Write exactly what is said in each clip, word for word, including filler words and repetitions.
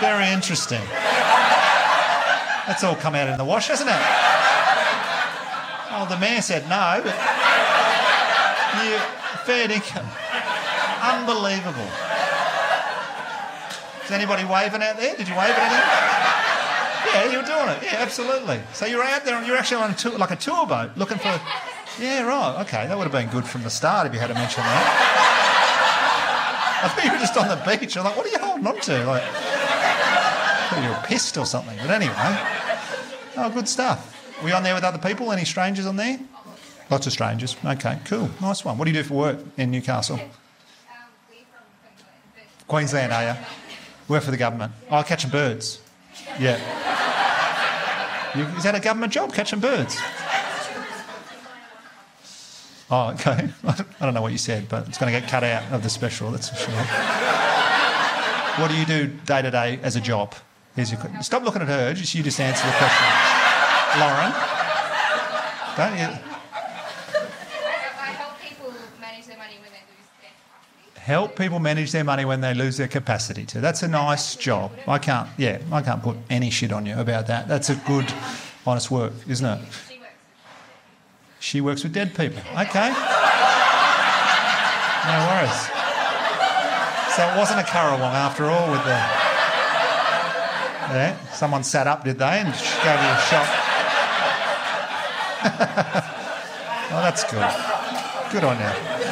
Very interesting. That's all come out in the wash, hasn't it? Oh, the mayor said no, but you fair income. Unbelievable. Is anybody waving out there? Did you wave at anyone? Yeah, you were doing it. Yeah, absolutely. So you were out there, you're actually on a tour, like a tour boat, looking for... Yeah, right. Okay, that would have been good from the start if you had to mention that. I thought you were just on the beach. I'm like, what are you holding on to? Like, I thought you were pissed or something. But anyway, oh, good stuff. Were you on there with other people? Any strangers on there? Lots of strangers. Okay, cool. Nice one. What do you do for work in Newcastle? Queensland, are you? Work for the government. Oh, catching birds. Yeah. You, is that a government job, catching birds? Oh, okay. I don't know what you said, but it's going to get cut out of the special, that's for sure. What do you do day to day as a job? Here's your, stop looking at her, just you just answer the question. Lauren? Don't you? I help people manage their money when they lose their capacity. Help people manage their money when they lose their capacity to. That's a nice job. I can't, yeah, I can't put any shit on you about that. That's a good, honest work, isn't it? She works with dead people. Okay. No worries. So it wasn't a Currawong after all with the... Yeah, someone sat up, did they, and gave you a shot. Oh, that's good. Good on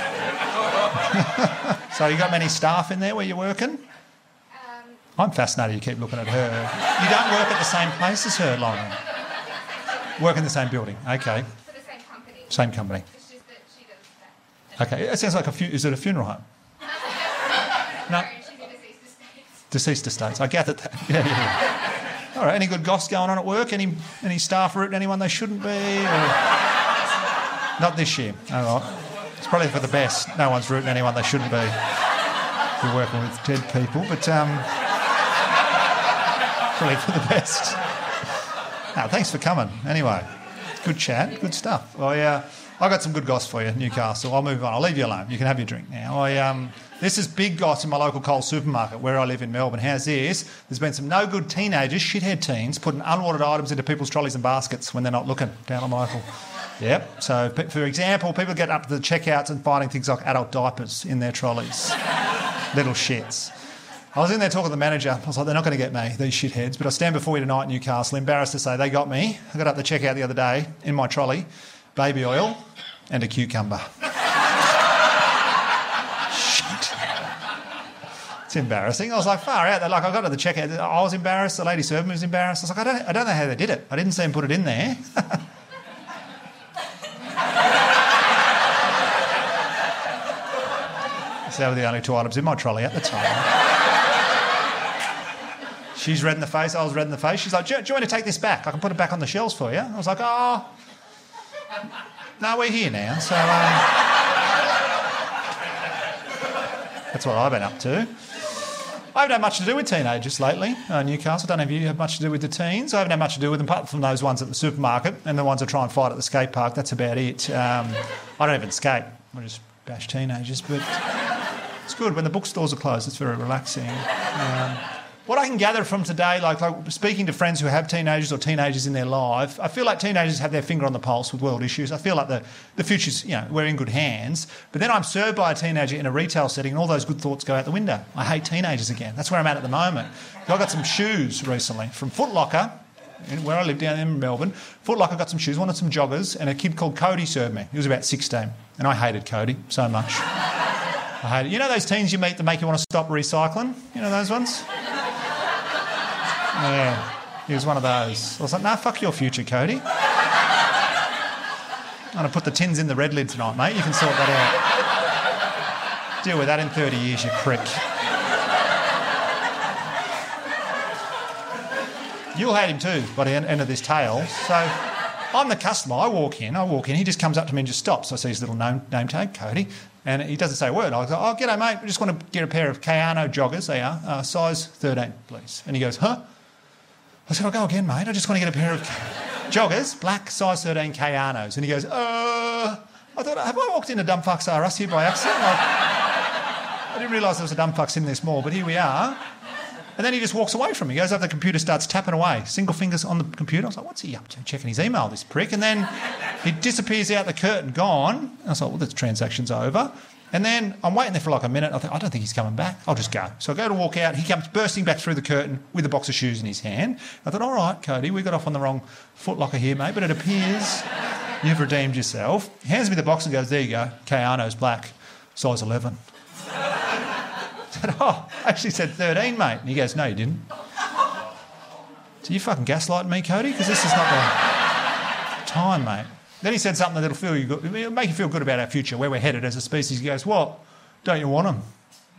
you. So you got many staff in there where you're working? Um, I'm fascinated you keep looking at her. You don't work at the same place as her, Lauren? Work in the same building. Okay. for the same company. Same company. It's just that she does that. Okay. It sounds like a... Fu- is it a funeral home? No. Sorry, she's in deceased estates. Deceased estates. I gathered that. Yeah, yeah, yeah. All right. Any good goss going on at work? Any any staff rooting anyone they shouldn't be? Or... Not this year. All right. It's probably for the best. No one's rooting anyone they shouldn't be. If you're working with dead people, but um, probably for the best. No, thanks for coming. Anyway, good chat, good stuff. I uh, I got some good goss for you, Newcastle. I'll move on. I'll leave you alone. You can have your drink now. I um, this is big goss in my local Coles supermarket where I live in Melbourne. How's this? There's been some no good teenagers, shithead teens, putting unwanted items into people's trolleys and baskets when they're not looking down at my local. Yep. So, for example, people get up to the checkouts and finding things like adult diapers in their trolleys. Little shits. I was in there talking to the manager. I was like, they're not going to get me, these shitheads. But I stand before you tonight in Newcastle, embarrassed to say they got me. I got up the checkout the other day in my trolley, baby oil and a cucumber. Shit. It's embarrassing. I was like, far out. They're like, I got to the checkout. I was embarrassed. The lady serving me was embarrassed. I was like, I don't, I don't know how they did it. I didn't see them put it in there. So they were the only two items in my trolley at the time. She's red in the face, I was red in the face. She's like, do you, do you want to take this back? I can put it back on the shelves for you. I was like, oh, no, we're here now. So um, that's what I've been up to. I haven't had much to do with teenagers lately, uh, Newcastle. Don't know if you have much to do with the teens. I haven't had much to do with them, apart from those ones at the supermarket and the ones that try and fight at the skate park. That's about it. Um, I don't even skate. I just bash teenagers, but... It's good. When the bookstores are closed, it's very relaxing. Um, what I can gather from today, like, like speaking to friends who have teenagers or teenagers in their life, I feel like teenagers have their finger on the pulse with world issues. I feel like the, the future's, you know, we're in good hands. But then I'm served by a teenager in a retail setting and all those good thoughts go out the window. I hate teenagers again. That's where I'm at at the moment. I got some shoes recently from Foot Locker, where I live down in Melbourne. Foot Locker got some shoes, wanted some joggers, and a kid called Cody served me. He was about sixteen. And I hated Cody so much. I hate it. You know those teens you meet that make you want to stop recycling? You know those ones? Yeah, he was one of those. I was like, nah, fuck your future, Cody. I'm going to put the tins in the red lid tonight, mate. You can sort that out. Deal with that in thirty years, you prick. You'll hate him too by the end of this tale. So I'm the customer. I walk in, I walk in. He just comes up to me and just stops. I see his little name, name tag, Cody. And he doesn't say a word. I go, oh, g'day, mate. I just want to get a pair of Kayano joggers. They are. Uh, size thirteen, please. And he goes, huh? I said, I'll go again, mate. I just want to get a pair of joggers, black, size thirteen Kayanos. And he goes, uh... I thought, have I walked into Dumbfucks R Us here by accident? Like, I didn't realise there was a Dumbfucks in this mall, but here we are. And then he just walks away from me. He goes over to the computer, starts tapping away, single fingers on the computer. I was like, what's he up to? Checking his email, this prick. And then he disappears out the curtain, gone. And I was like, well, the transaction's over. And then I'm waiting there for like a minute. I think, I don't think he's coming back. I'll just go. So I go to walk out. He comes bursting back through the curtain with a box of shoes in his hand. I thought, all right, Cody, we got off on the wrong footlocker here, mate, but it appears you've redeemed yourself. He hands me the box and goes, there you go, Kayano's black, size eleven. I said, oh, I actually said thirteen, mate. And he goes, no, you didn't. So you fucking gaslighting me, Cody? Because this is not the time, mate. Then he said something that'll feel you good, it'll make you feel good about our future, where we're headed as a species. He goes, what? Don't you want them?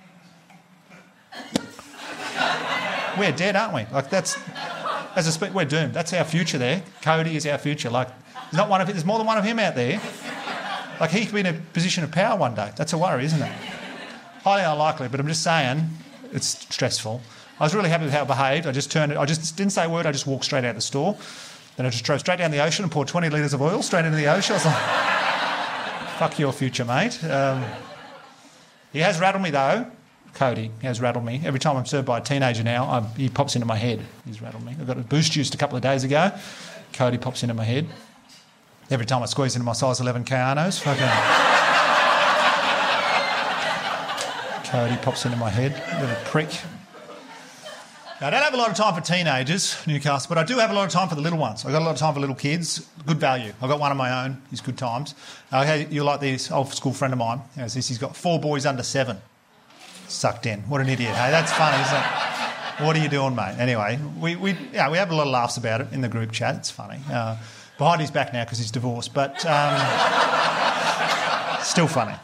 We're dead, aren't we? Like that's, as a spe- we're doomed. That's our future there. Cody is our future. Like there's not one of there's more than one of him out there. Like he could be in a position of power one day. That's a worry, isn't it? Highly unlikely, but I'm just saying it's stressful. I was really happy with how it behaved. I just turned it, I just didn't say a word, I just walked straight out the store. Then I just drove straight down the ocean and poured twenty litres of oil straight into the ocean. I was like, fuck your future, mate. Um, he has rattled me though. Cody, he has rattled me. Every time I'm served by a teenager now, I'm, he pops into my head. He's rattled me. I got a boost juiced a couple of days ago. Cody pops into my head. Every time I squeeze into my size eleven Kayanos, fucking... Cody pops into my head, little prick. Now, I don't have a lot of time for teenagers, Newcastle, but I do have a lot of time for the little ones. I've got a lot of time for little kids. Good value. I've got one of my own. He's good times. Uh, hey, you're like this old school friend of mine. How's this? He's got four boys under seven. Sucked in. What an idiot, hey? That's funny, isn't it? What are you doing, mate? Anyway, we we yeah, we have a lot of laughs about it in the group chat. It's funny. Uh, behind his back now because he's divorced, but um, still funny.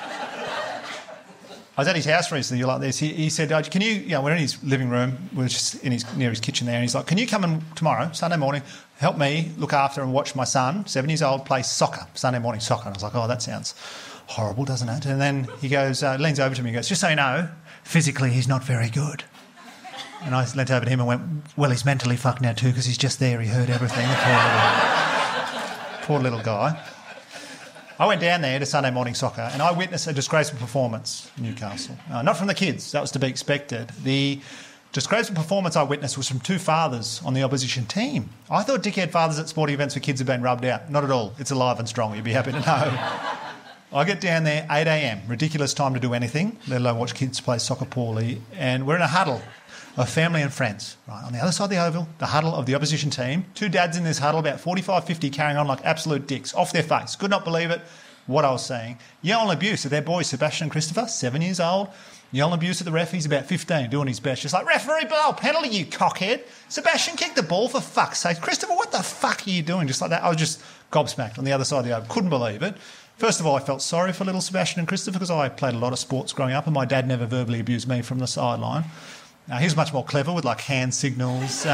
I was at his house recently, you're like this. He, he said, oh, can you, you know, we're in his living room, we're just in his, near his kitchen there, and he's like, can you come in tomorrow, Sunday morning, help me look after and watch my son, seven years old, play soccer, Sunday morning soccer. And I was like, oh, that sounds horrible, doesn't it? And then he goes, uh, leans over to me and goes, just so you know, physically he's not very good. And I leant over to him and went, well, he's mentally fucked now too because he's just there, he heard everything. The poor little, poor little guy. I went down there to Sunday morning soccer and I witnessed a disgraceful performance in Newcastle. Uh, not from the kids, that was to be expected. The disgraceful performance I witnessed was from two fathers on the opposition team. I thought dickhead fathers at sporting events for kids had been rubbed out. Not at all. It's alive and strong, you'd be happy to know. I get down there, eight a.m, ridiculous time to do anything, let alone watch kids play soccer poorly, and we're in a huddle of family and friends. Right, on the other side of the oval, the huddle of the opposition team. Two dads in this huddle, about forty-five, fifty, carrying on like absolute dicks, off their face. Could not believe it, what I was seeing. Yell and abuse of their boys, Sebastian and Christopher, seven years old. Yell and abuse at the ref, he's about fifteen, doing his best. Just like, referee, blow, penalty, you cockhead. Sebastian, kick the ball, for fuck's sake. Christopher, what the fuck are you doing? Just like that. I was just gobsmacked on the other side of the oval. Couldn't believe it. First of all, I felt sorry for little Sebastian and Christopher because I played a lot of sports growing up and my dad never verbally abused me from the sideline. Uh, he was much more clever with like hand signals, um,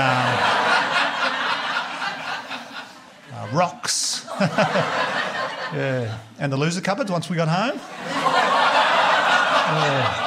uh, rocks, yeah. And the loser cupboards once we got home. Yeah.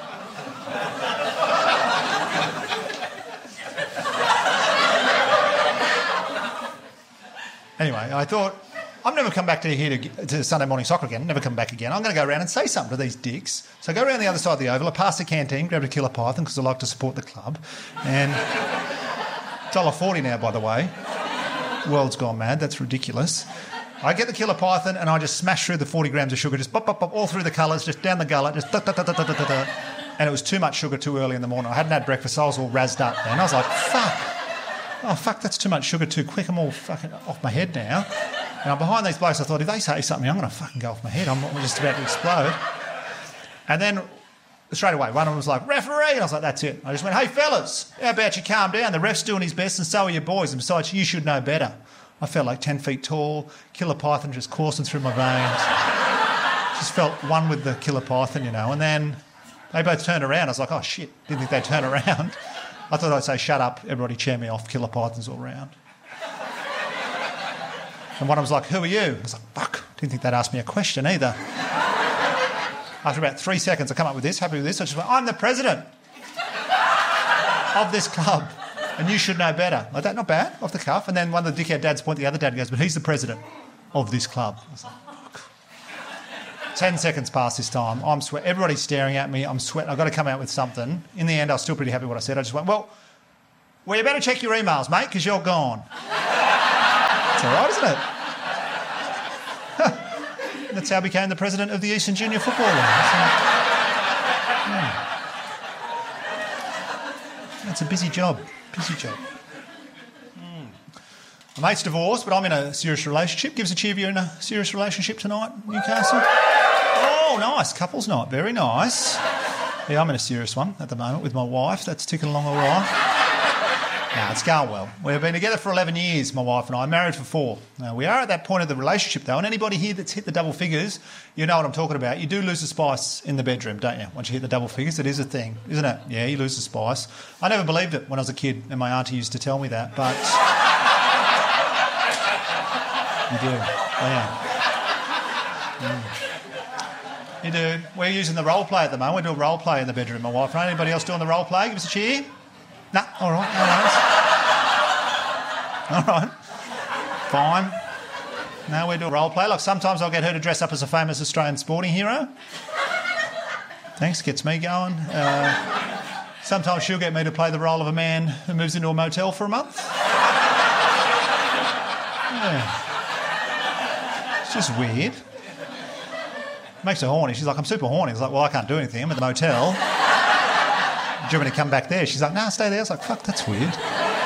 Anyway, I thought, I'm never come back to here to, to Sunday morning soccer again, never come back again. I'm going to go around and say something to these dicks. So I go around the other side of the oval, I pass the canteen, grab a killer python because I like to support the club. And one dollar forty now, by the way. World's gone mad, that's ridiculous. I get the killer python and I just smash through the forty grams of sugar, just pop, pop, pop, all through the colours, just down the gullet, just da, da, da, da, da, da, da. And it was too much sugar too early in the morning. I hadn't had breakfast, so I was all razzed up then. I was like, fuck. Oh, fuck, that's too much sugar too quick. I'm all fucking off my head now. And I'm behind these blokes. I thought, if they say something, I'm going to fucking go off my head. I'm just about to explode. And then straight away, one of them was like, referee. And I was like, that's it. I just went, hey, fellas, how about you calm down? The ref's doing his best and so are your boys. And besides, you should know better. I felt like ten feet tall, killer python just coursing through my veins. Just felt one with the killer python, you know. And then they both turned around. I was like, oh, shit. Didn't think they'd turn around. I thought I'd say, shut up, everybody cheer me off, killer pythons all round. And one of them was like, who are you? I was like, fuck, didn't think they'd ask me a question either. After about three seconds, I come up with this, happy with this. I just went, I'm the president of this club, and you should know better. Like that, not bad, off the cuff. And then one of the dickhead dads point to the other dad and goes, but he's the president of this club. I was like, fuck. Ten seconds past this time. I'm sweat. Everybody's staring at me. I'm sweating. I've got to come out with something. In the end, I was still pretty happy with what I said. I just went, well, well, you better check your emails, mate, because you're gone. That's all right, isn't it? That's how I became the president of the Eastern Junior Football League. So, yeah. That's a busy job. Busy job. Mm. My mate's divorced, but I'm in a serious relationship. Give us a cheer if you're in a serious relationship tonight, Newcastle. Oh, nice. Couples night. Very nice. Yeah, I'm in a serious one at the moment with my wife. That's ticking along all right. No, it's going well. We've been together for eleven years, my wife and I. Married for four. Now, we are at that point of the relationship, though, and anybody here that's hit the double figures, you know what I'm talking about. You do lose the spice in the bedroom, don't you? Once you hit the double figures, it is a thing, isn't it? Yeah, you lose the spice. I never believed it when I was a kid, and my auntie used to tell me that, but... you do, yeah. Mm. You do. We're using the role play at the moment. We're doing role play in the bedroom, my wife and I. Anybody else doing the role play? Give us a cheer. No, all right, no worries. All right, fine. Now we do a role play. Like sometimes I'll get her to dress up as a famous Australian sporting hero. Thanks, gets me going. Uh, sometimes she'll get me to play the role of a man who moves into a motel for a month. Yeah. It's just weird. Makes her horny. She's like, I'm super horny. It's like, well, I can't do anything. I'm at the motel. Do you want me to come back there? She's like, no, stay there. I was like, fuck, that's weird.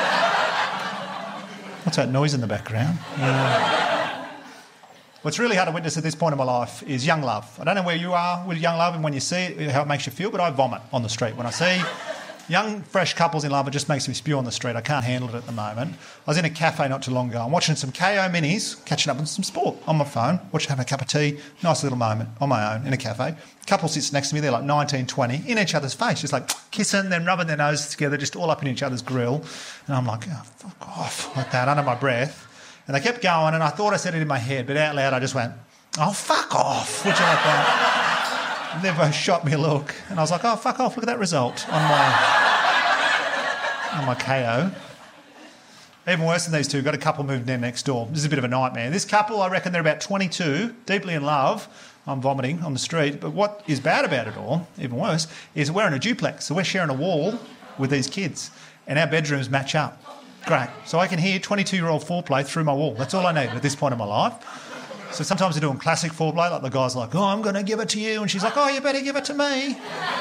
What's that noise in the background? Yeah. What's really hard to witness at this point in my life is young love. I don't know where you are with young love and when you see it, how it makes you feel, but I vomit on the street. When I see young, fresh couples in love, it just makes me spew on the street. I can't handle it at the moment. I was in a cafe not too long ago. I'm watching some K O minis, catching up on some sport on my phone, watching, having a cup of tea. Nice little moment on my own in a cafe. Couple sits next to me, they're like nineteen, twenty, in each other's face, just like kissing, then rubbing their noses together, just all up in each other's grill. And I'm like, oh, fuck off, like that, under my breath. And they kept going, and I thought I said it in my head, but out loud I just went, oh, fuck off. Would you like that? And they both shot me a look. And I was like, oh, fuck off, look at that result on my, on my K O. Even worse than these two, got a couple moved in next door. This is a bit of a nightmare. This couple, I reckon they're about twenty-two, deeply in love. I'm vomiting on the street. But what is bad about it all, even worse, is we're in a duplex. So we're sharing a wall with these kids. And our bedrooms match up. Great. So I can hear twenty-two-year-old foreplay through my wall. That's all I need at this point in my life. So sometimes they're doing classic foreplay, like the guy's like, oh, I'm going to give it to you. And she's like, oh, you better give it to me.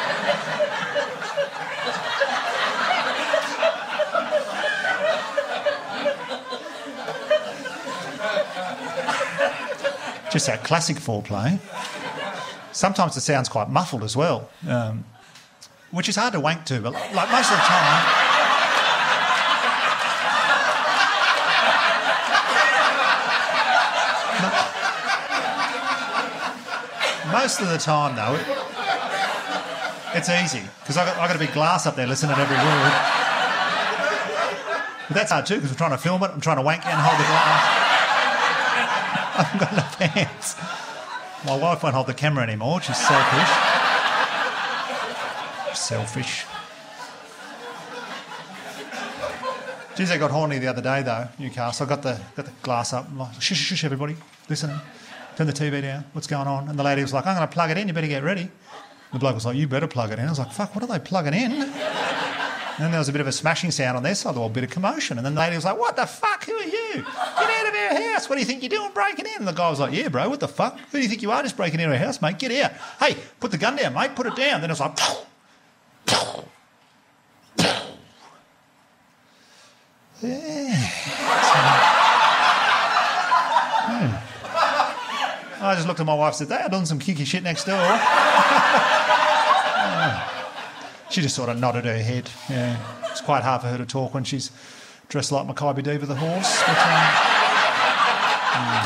Just that classic foreplay. Sometimes it sounds quite muffled as well, um, which is hard to wank to, but like most of the time... most of the time, though, it, it's easy, because I've got, I've got a big glass up there listening to every word. But that's hard too, because I'm trying to film it, I'm trying to wank and hold the glass. I haven't got enough hands. My wife won't hold the camera anymore. She's selfish. Selfish. Geez, I got horny the other day, though, Newcastle. I got the, got the glass up. I'm like, shush, shush, everybody. Listen. Turn the T V down. What's going on? And the lady was like, I'm going to plug it in. You better get ready. The bloke was like, you better plug it in. I was like, fuck, what are they plugging in? And then there was a bit of a smashing sound on their side, a bit of commotion. And then the lady was like, what the fuck? Who are you? Get out of our house. What do you think you're doing breaking in? And the guy was like, yeah, bro, what the fuck? Who do you think you are just breaking into our house, mate? Get out. Hey, put the gun down, mate. Put it down. Then it was like... yeah. Hmm. I just looked at my wife and said, they are doing some kicky shit next door. Yeah. She just sort of nodded her head. Yeah, it's quite hard for her to talk when she's dressed like Mackay Diva the horse. But, um, mm,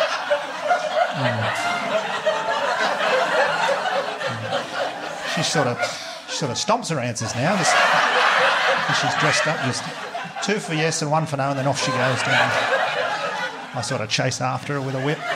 mm. She sort of, she sort of stomps her answers now. Just, she's dressed up, just two for yes and one for no, and then off she goes down. I sort of chase after her with a whip.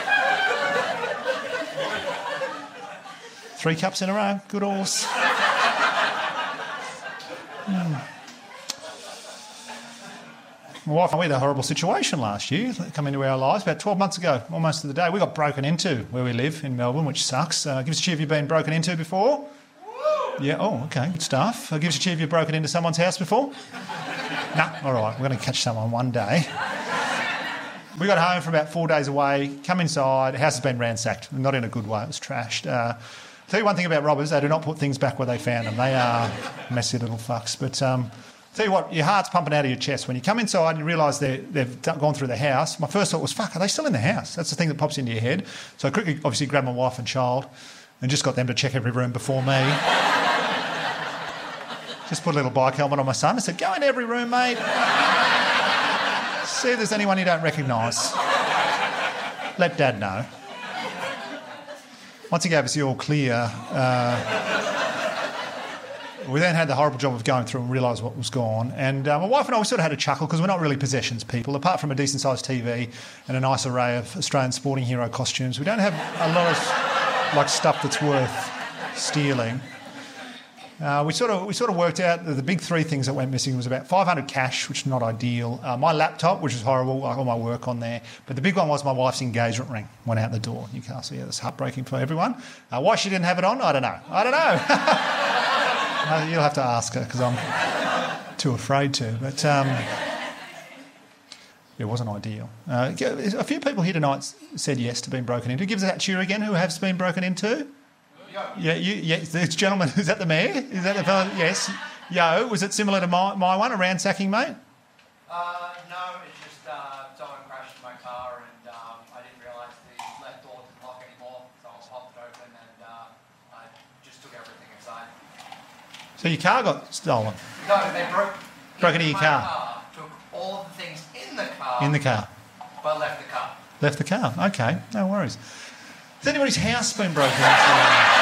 Three cups in a row, good horse. Mm. My wife and I had a horrible situation last year come into our lives about twelve months ago, almost to the day. We got broken into where we live in Melbourne, which sucks. Uh, give us a cheer if you've been broken into before. Yeah, oh, okay, good stuff. Uh, give us a cheer if you've broken into someone's house before. No, all right, we're going to catch someone one day. We got home from about four days away, come inside, the house has been ransacked, not in a good way, it was trashed. Uh, tell you one thing about robbers, they do not put things back where they found them. They are messy little fucks. But um, tell you what, your heart's pumping out of your chest. When you come inside and you realise they've gone through the house, my first thought was, fuck, are they still in the house? That's the thing that pops into your head. So I quickly obviously grabbed my wife and child and just got them to check every room before me. Just put a little bike helmet on my son. I said, go in every room, mate. See if there's anyone you don't recognise. Let Dad know. Once he gave us the all clear, uh, we then had the horrible job of going through and realised what was gone. And uh, my wife and I, we sort of had a chuckle because we're not really possessions people. Apart from a decent-sized T V and a nice array of Australian sporting hero costumes, we don't have a lot of like stuff that's worth stealing. Uh, we sort of we sort of worked out that the big three things that went missing was about five hundred cash, which is not ideal. Uh, my laptop, which is horrible, like all my work on there. But the big one was my wife's engagement ring. Went out the door. Newcastle, yeah, that's heartbreaking for everyone. Uh, why she didn't have it on, I don't know. I don't know. uh, you'll have to ask her because I'm too afraid to. But um, it wasn't ideal. Uh, a few people here tonight said yes to being broken into. Give us that cheer again. Who has been broken into? Yeah, you, yeah, this gentleman, is that the mayor? Is that the fellow? Yes. Yo, was it similar to my, my one, a ransacking, mate? Uh, no, it's just uh, someone crashed my car and um, I didn't realise the left door didn't lock anymore, so I popped it open and uh, I just took everything inside. So your car got stolen? No, they broke, broke into your my car? car, took all the things in the car, In the car? but left the car. Left the car, okay, no worries. Has anybody's house been broken into?